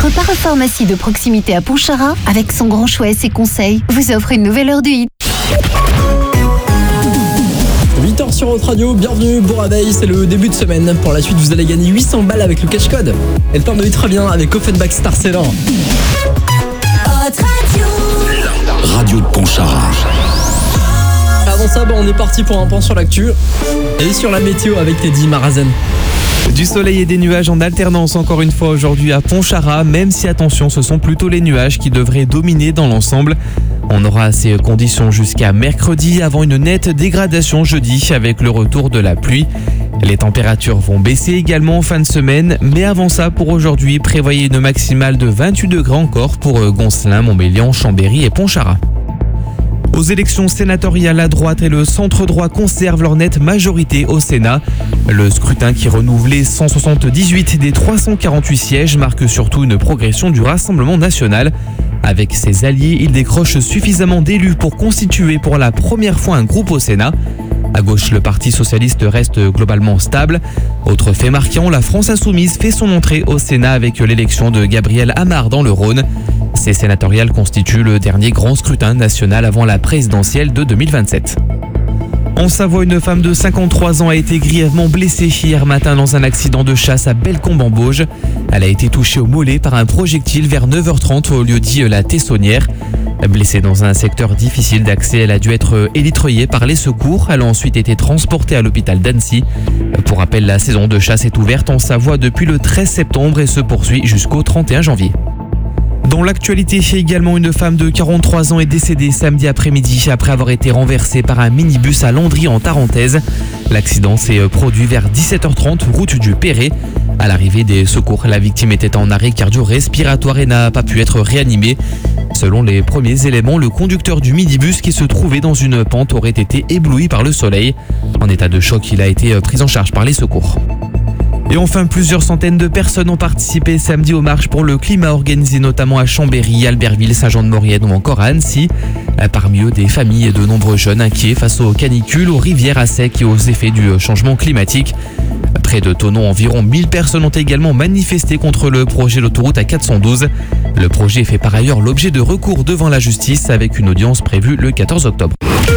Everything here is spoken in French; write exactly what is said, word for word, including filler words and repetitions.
Votre parapharmacie de proximité à Pontcharra, avec son grand choix et ses conseils, vous offre une nouvelle heure du hit. huit heures sur votre radio, bienvenue, bon réveil, c'est le début de semaine. Pour la suite, vous allez gagner huit cents balles avec le cash code. Et le temps de vivre très bien avec Offenbach Star Sailor. Radio de Pontcharra. Avant ça, bah, on est parti pour un point sur l'actu et sur la météo avec Teddy Marazen. Du soleil et des nuages en alternance encore une fois aujourd'hui à Pontcharra, même si attention, ce sont plutôt les nuages qui devraient dominer dans l'ensemble. On aura ces conditions jusqu'à mercredi avant une nette dégradation jeudi avec le retour de la pluie. Les températures vont baisser également en fin de semaine, mais avant ça, pour aujourd'hui, prévoyez une maximale de vingt-huit degrés encore pour Goncelin, Montbéliard, Chambéry et Pontcharra. Aux élections sénatoriales, la droite et le centre-droit conservent leur nette majorité au Sénat. Le scrutin qui renouvelle les cent soixante-dix-huit des trois cent quarante-huit sièges marque surtout une progression du Rassemblement national. Avec ses alliés, il décroche suffisamment d'élus pour constituer pour la première fois un groupe au Sénat. À gauche, le Parti socialiste reste globalement stable. Autre fait marquant, la France insoumise fait son entrée au Sénat avec l'élection de Gabriel Amar dans le Rhône. Ces sénatoriales constituent le dernier grand scrutin national avant la présidentielle de deux mille vingt-sept. En Savoie, une femme de cinquante-trois ans a été grièvement blessée hier matin dans un accident de chasse à Bellecombe-en-Bauge. Elle a été touchée au mollet par un projectile vers neuf heures trente au lieu-dit La Tessonnière. Blessée dans un secteur difficile d'accès, elle a dû être élitreuillée par les secours. Elle a ensuite été transportée à l'hôpital d'Annecy. Pour rappel, la saison de chasse est ouverte en Savoie depuis le treize septembre et se poursuit jusqu'au trente et un janvier. Dans l'actualité, également, une femme de quarante-trois ans est décédée samedi après-midi après avoir été renversée par un minibus à Landry en Tarentaise. L'accident s'est produit vers dix-sept heures trente, route du Perret. À l'arrivée des secours, la victime était en arrêt cardio-respiratoire et n'a pas pu être réanimée. Selon les premiers éléments, le conducteur du minibus qui se trouvait dans une pente aurait été ébloui par le soleil. En état de choc, il a été pris en charge par les secours. Et enfin, plusieurs centaines de personnes ont participé samedi aux marches pour le climat organisées notamment à Chambéry, Albertville, Saint-Jean-de-Maurienne ou encore à Annecy. Parmi eux, des familles et de nombreux jeunes inquiets face aux canicules, aux rivières à sec et aux effets du changement climatique. Près de Thonon, environ mille personnes ont également manifesté contre le projet d'autoroute A quatre cent douze. Le projet fait par ailleurs l'objet de recours devant la justice avec une audience prévue le quatorze octobre.